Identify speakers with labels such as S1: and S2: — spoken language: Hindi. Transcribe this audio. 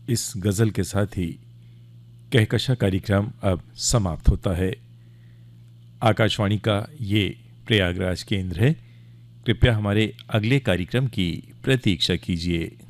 S1: इस गज़ल के साथ ही कहकशा कार्यक्रम अब समाप्त होता है। आकाशवाणी का ये प्रयागराज केंद्र है। कृपया हमारे अगले कार्यक्रम की प्रतीक्षा कीजिए।